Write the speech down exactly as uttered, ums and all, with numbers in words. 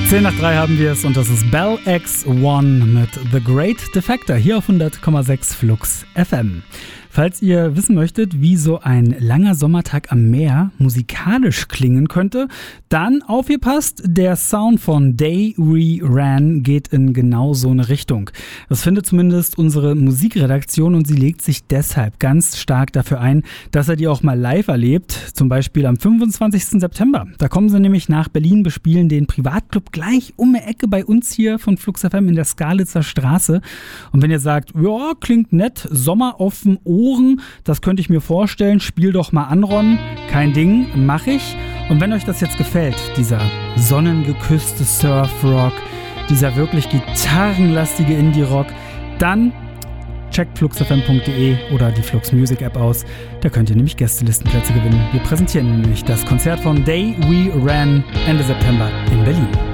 zehn nach drei haben wir es und das ist Bell X eins mit The Great Defector hier auf hundert Komma sechs Flux F M. Falls ihr wissen möchtet, wie so ein langer Sommertag am Meer musikalisch klingen könnte, dann aufgepasst, der Sound von Day We Ran geht in genau so eine Richtung. Das findet zumindest unsere Musikredaktion und sie legt sich deshalb ganz stark dafür ein, dass er die auch mal live erlebt, zum Beispiel am fünfundzwanzigsten September. Da kommen sie nämlich nach Berlin, bespielen den Privatclub gleich um die Ecke bei uns hier von Flux F M in der Skalitzer Straße. Und wenn ihr sagt, ja, klingt nett, Sommer auf dem Ohren, das könnte ich mir vorstellen, spiel doch mal an, Ron. Kein Ding, mach ich. Und wenn euch das jetzt gefällt, dieser sonnengeküsste Surfrock, dieser wirklich gitarrenlastige Indie-Rock, dann checkt flux f m punkt d e oder die Flux Music App aus. Da könnt ihr nämlich Gästelistenplätze gewinnen. Wir präsentieren nämlich das Konzert von Day We Ran Ende September in Berlin.